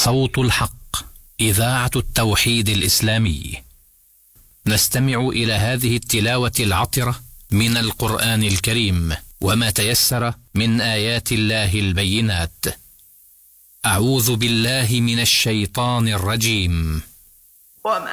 صوت الحق، إذاعة التوحيد الإسلامي. نستمع إلى هذه التلاوة العطرة من القرآن الكريم وما تيسر من آيات الله البينات. أعوذ بالله من الشيطان الرجيم.